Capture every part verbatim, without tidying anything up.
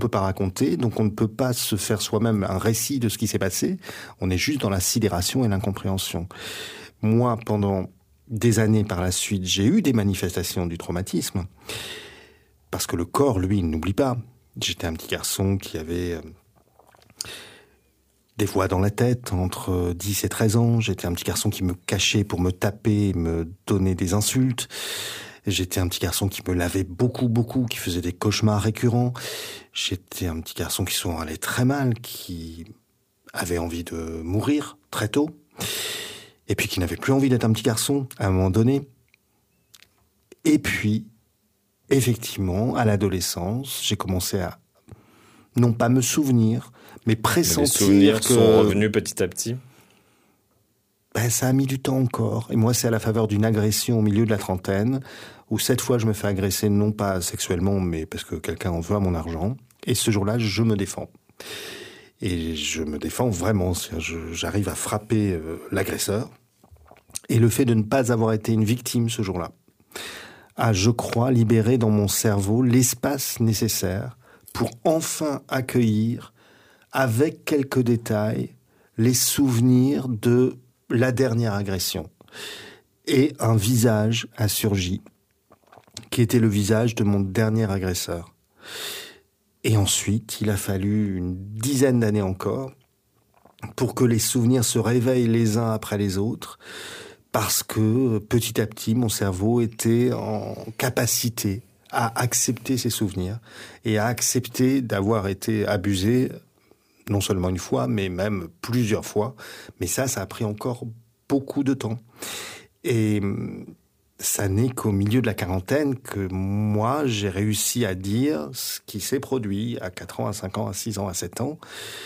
peut pas raconter, donc on ne peut pas se faire soi-même un récit de ce qui s'est passé. On est juste dans la sidération et l'incompréhension. Moi, pendant des années par la suite, j'ai eu des manifestations du traumatisme, parce que le corps, lui, il n'oublie pas. J'étais un petit garçon qui avait euh, des voix dans la tête entre dix et treize ans. J'étais un petit garçon qui me cachait pour me taper, me donner des insultes. J'étais un petit garçon qui me lavait beaucoup, beaucoup, qui faisait des cauchemars récurrents. J'étais un petit garçon qui souvent allait très mal, qui avait envie de mourir très tôt, et puis qui n'avait plus envie d'être un petit garçon à un moment donné. Et puis, effectivement, à l'adolescence, j'ai commencé à, non pas me souvenir, mais pressentir les souvenirs que... sont revenus petit à petit. Ben, ça a mis du temps encore. Et moi, c'est à la faveur d'une agression au milieu de la trentaine, où cette fois, je me fais agresser, non pas sexuellement, mais parce que quelqu'un en veut à mon argent. Et ce jour-là, je me défends. Et je me défends vraiment. Je, j'arrive à frapper euh, l'agresseur. Et le fait de ne pas avoir été une victime ce jour-là a, je crois, libéré dans mon cerveau l'espace nécessaire pour enfin accueillir, avec quelques détails, les souvenirs de la dernière agression. Et un visage a surgi, qui était le visage de mon dernier agresseur. Et ensuite, il a fallu une dizaine d'années encore pour que les souvenirs se réveillent les uns après les autres, parce que petit à petit, mon cerveau était en capacité à accepter ces souvenirs et à accepter d'avoir été abusé non seulement une fois, mais même plusieurs fois. Mais ça, ça a pris encore beaucoup de temps. Et ça n'est qu'au milieu de la quarantaine que moi, j'ai réussi à dire ce qui s'est produit à quatre ans, à cinq ans, à six ans, à sept ans.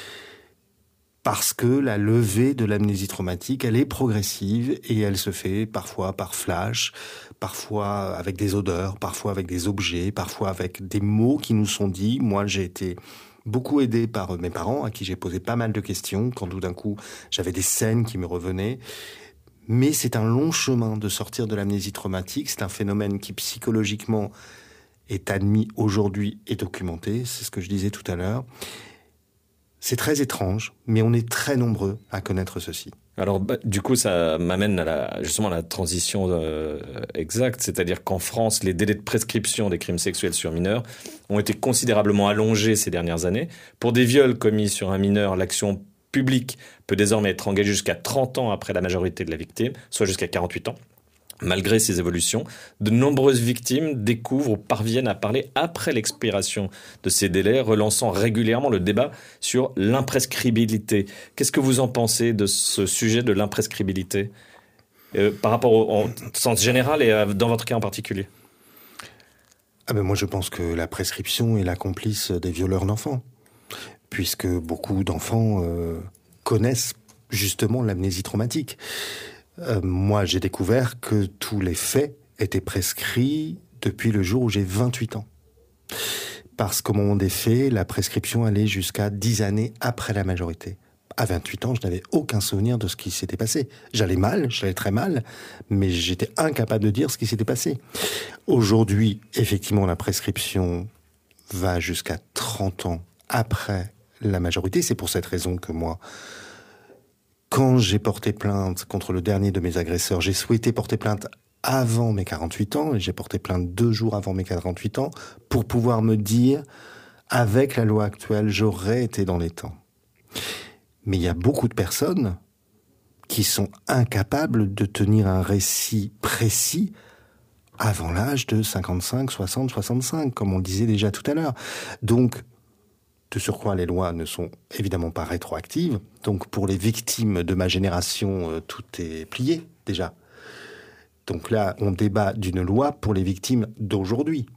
Parce que la levée de l'amnésie traumatique, elle est progressive et elle se fait parfois par flash, parfois avec des odeurs, parfois avec des objets, parfois avec des mots qui nous sont dits. Moi, j'ai été beaucoup aidé par mes parents, à qui j'ai posé pas mal de questions, quand tout d'un coup, j'avais des scènes qui me revenaient. Mais c'est un long chemin de sortir de l'amnésie traumatique. C'est un phénomène qui, psychologiquement, est admis aujourd'hui et documenté. C'est ce que je disais tout à l'heure. C'est très étrange, mais on est très nombreux à connaître ceci. Alors, bah, du coup, ça m'amène à la, justement à la transition euh, exacte, c'est-à-dire qu'en France, les délais de prescription des crimes sexuels sur mineurs ont été considérablement allongés ces dernières années. Pour des viols commis sur un mineur, l'action publique peut désormais être engagée jusqu'à trente ans après la majorité de la victime, soit jusqu'à quarante-huit ans. Malgré ces évolutions, de nombreuses victimes découvrent ou parviennent à parler après l'expiration de ces délais, relançant régulièrement le débat sur l'imprescriptibilité. Qu'est-ce que vous en pensez de ce sujet de l'imprescriptibilité euh, par rapport au, au sens général et à, dans votre cas en particulier? Ah ben moi je pense que la prescription est la complice des violeurs d'enfants, puisque beaucoup d'enfants euh, connaissent justement l'amnésie traumatique. Euh, moi, j'ai découvert que tous les faits étaient prescrits depuis le jour où j'ai vingt-huit ans. Parce qu'au moment des faits, la prescription allait jusqu'à dix années après la majorité. À vingt-huit ans, je n'avais aucun souvenir de ce qui s'était passé. J'allais mal, j'allais très mal, mais j'étais incapable de dire ce qui s'était passé. Aujourd'hui, effectivement, la prescription va jusqu'à trente ans après la majorité. C'est pour cette raison que moi, quand j'ai porté plainte contre le dernier de mes agresseurs, j'ai souhaité porter plainte avant mes quarante-huit ans, et j'ai porté plainte deux jours avant mes quarante-huit ans, pour pouvoir me dire, avec la loi actuelle, j'aurais été dans les temps. Mais il y a beaucoup de personnes qui sont incapables de tenir un récit précis avant l'âge de cinquante-cinq, soixante, soixante-cinq, comme on le disait déjà tout à l'heure. Donc, de surcroît, les lois ne sont évidemment pas rétroactives. Donc, pour les victimes de ma génération, euh, tout est plié, déjà. Donc là, on débat d'une loi pour les victimes d'aujourd'hui.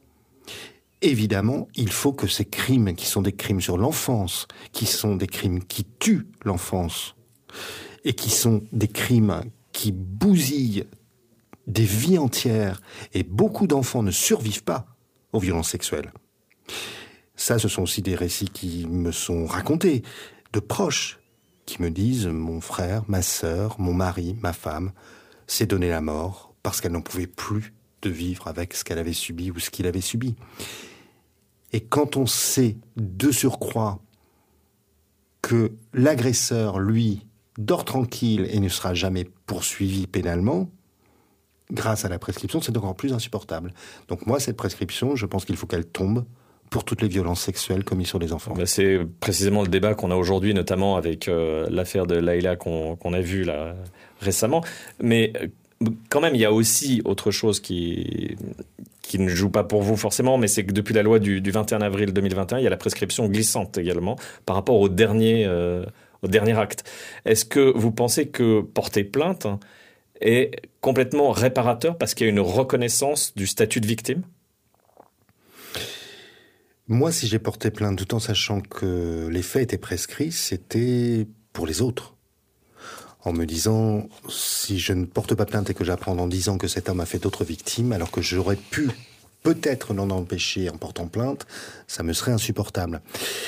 Évidemment, il faut que ces crimes, qui sont des crimes sur l'enfance, qui sont des crimes qui tuent l'enfance, et qui sont des crimes qui bousillent des vies entières, et beaucoup d'enfants ne survivent pas aux violences sexuelles. Ça, ce sont aussi des récits qui me sont racontés, de proches, qui me disent « mon frère, ma sœur, mon mari, ma femme s'est donné la mort parce qu'elle n'en pouvait plus de vivre avec ce qu'elle avait subi ou ce qu'il avait subi ». Et quand on sait de surcroît que l'agresseur, lui, dort tranquille et ne sera jamais poursuivi pénalement, grâce à la prescription, c'est encore plus insupportable. Donc moi, cette prescription, je pense qu'il faut qu'elle tombe pour toutes les violences sexuelles commises sur les enfants. Ben c'est précisément le débat qu'on a aujourd'hui, notamment avec euh, l'affaire de Layla qu'on, qu'on a vue là, récemment. Mais euh, quand même, il y a aussi autre chose qui, qui ne joue pas pour vous forcément, mais c'est que depuis la loi du, du vingt et un avril deux mille vingt et un, il y a la prescription glissante également par rapport au dernier, euh, au dernier acte. Est-ce que vous pensez que porter plainte est complètement réparateur parce qu'il y a une reconnaissance du statut de victime ? Moi, si j'ai porté plainte, tout en sachant que les faits étaient prescrits, c'était pour les autres. En me disant, si je ne porte pas plainte et que j'apprends dans dix ans que cet homme a fait d'autres victimes, alors que j'aurais pu peut-être l'en empêcher en portant plainte, ça me serait insupportable.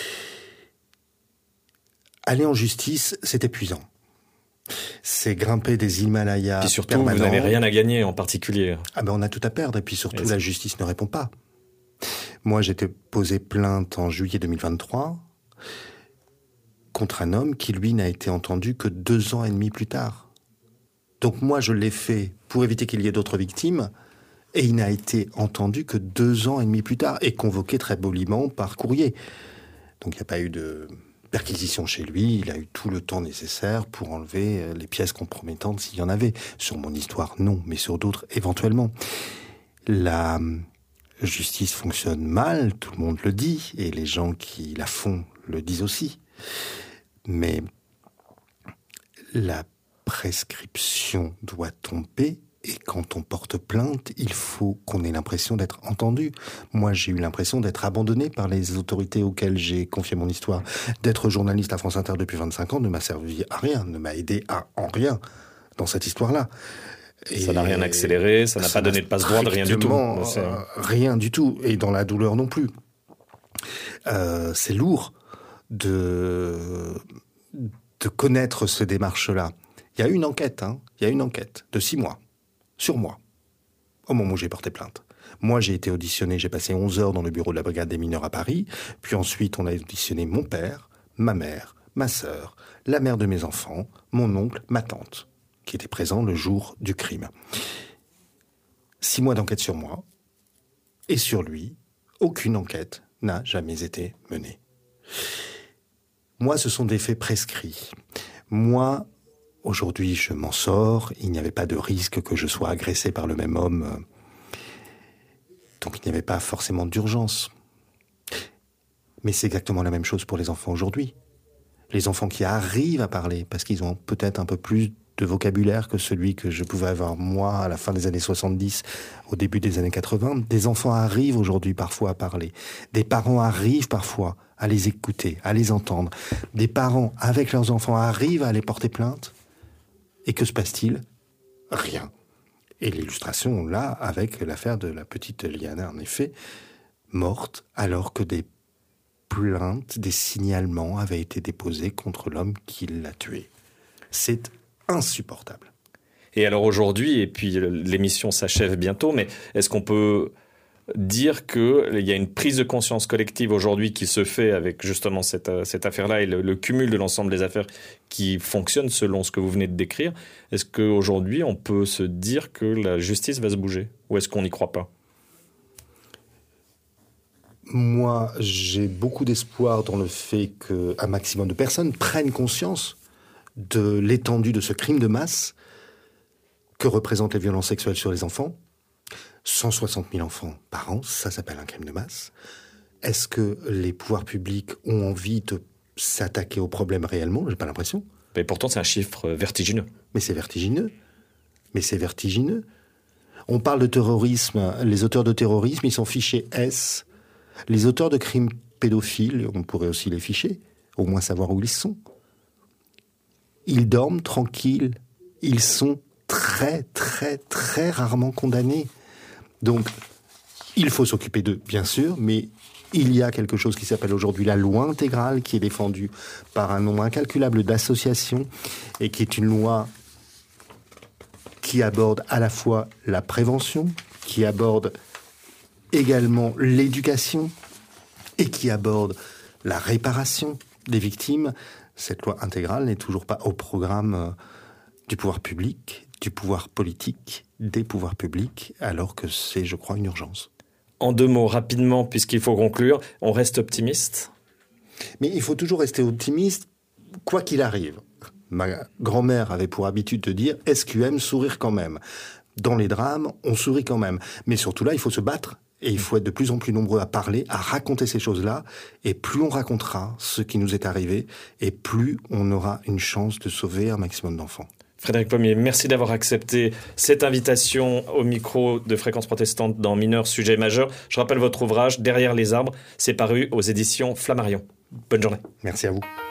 Aller en justice, c'est épuisant. C'est grimper des Himalayas. Et surtout, permanents. Vous n'avez rien à gagner en particulier. Ah ben, on a tout à perdre. Et puis surtout, et la justice ne répond pas. Moi, j'ai posé plainte en juillet deux mille vingt-trois contre un homme qui, lui, n'a été entendu que deux ans et demi plus tard. Donc moi, je l'ai fait pour éviter qu'il y ait d'autres victimes, et il n'a été entendu que deux ans et demi plus tard, et convoqué très poliment par courrier. Donc il n'y a pas eu de perquisition chez lui, il a eu tout le temps nécessaire pour enlever les pièces compromettantes s'il y en avait. Sur mon histoire, non, mais sur d'autres, éventuellement. La justice fonctionne mal, tout le monde le dit, et les gens qui la font le disent aussi. Mais la prescription doit tomber, et quand on porte plainte, il faut qu'on ait l'impression d'être entendu. Moi, j'ai eu l'impression d'être abandonné par les autorités auxquelles j'ai confié mon histoire. D'être journaliste à France Inter depuis vingt-cinq ans ne m'a servi à rien, ne m'a aidé à en rien dans cette histoire-là. Et ça n'a rien accéléré, ça n'a pas donné de passe-droit, de rien du tout. Euh, rien du tout, et dans la douleur non plus. Euh, c'est lourd de, de connaître ces démarches-là. Il y a une enquête, hein, il y a une enquête de six mois, sur moi, au moment où j'ai porté plainte. Moi, j'ai été auditionné, j'ai passé onze heures dans le bureau de la brigade des mineurs à Paris, puis ensuite on a auditionné mon père, ma mère, ma sœur, la mère de mes enfants, mon oncle, ma tante, qui était présent le jour du crime. Six mois d'enquête sur moi, et sur lui, aucune enquête n'a jamais été menée. Moi, ce sont des faits prescrits. Moi, aujourd'hui, je m'en sors, il n'y avait pas de risque que je sois agressé par le même homme, donc il n'y avait pas forcément d'urgence. Mais c'est exactement la même chose pour les enfants aujourd'hui. Les enfants qui arrivent à parler, parce qu'ils ont peut-être un peu plus de vocabulaire que celui que je pouvais avoir moi à la fin des années soixante-dix, au début des années quatre-vingts. Des enfants arrivent aujourd'hui parfois à parler. Des parents arrivent parfois à les écouter, à les entendre. Des parents avec leurs enfants arrivent à les porter plainte. Et que se passe-t-il ? Rien. Et l'illustration là, avec l'affaire de la petite Liana, en effet, morte alors que des plaintes, des signalements avaient été déposés contre l'homme qui l'a tuée. C'est insupportable. Et alors aujourd'hui, et puis l'émission s'achève bientôt, mais est-ce qu'on peut dire qu'il y a une prise de conscience collective aujourd'hui qui se fait avec justement cette, cette affaire-là et le, le cumul de l'ensemble des affaires qui fonctionnent selon ce que vous venez de décrire? Est-ce qu'aujourd'hui, on peut se dire que la justice va se bouger? Ou est-ce qu'on n'y croit pas? Moi, j'ai beaucoup d'espoir dans le fait qu'un maximum de personnes prennent conscience de l'étendue de ce crime de masse que représentent les violences sexuelles sur les enfants. cent soixante mille enfants par an, ça s'appelle un crime de masse. Est-ce que les pouvoirs publics ont envie de s'attaquer au problème réellement? J'ai pas l'impression. Mais pourtant, c'est un chiffre vertigineux. Mais c'est vertigineux. Mais c'est vertigineux. On parle de terrorisme. Les auteurs de terrorisme, ils sont fichés S. Les auteurs de crimes pédophiles, on pourrait aussi les ficher, au moins savoir où ils sont. Ils dorment tranquilles. Ils sont très, très, très rarement condamnés. Donc, il faut s'occuper d'eux, bien sûr, mais il y a quelque chose qui s'appelle aujourd'hui la loi intégrale, qui est défendue par un nombre incalculable d'associations, et qui est une loi qui aborde à la fois la prévention, qui aborde également l'éducation, et qui aborde la réparation des victimes, cette loi intégrale n'est toujours pas au programme du pouvoir public, du pouvoir politique, des pouvoirs publics, alors que c'est, je crois, une urgence. En deux mots, rapidement, puisqu'il faut conclure, on reste optimiste ? Mais il faut toujours rester optimiste, quoi qu'il arrive. Ma grand-mère avait pour habitude de dire « S Q M, sourire quand même ». Dans les drames, on sourit quand même. Mais surtout là, il faut se battre. Et il faut être de plus en plus nombreux à parler, à raconter ces choses-là. Et plus on racontera ce qui nous est arrivé, et plus on aura une chance de sauver un maximum d'enfants. Frédéric Pommier, merci d'avoir accepté cette invitation au micro de Fréquence Protestante dans Mineurs, Sujets Majeurs. Je rappelle votre ouvrage « Derrière les arbres », c'est paru aux éditions Flammarion. Bonne journée. Merci à vous.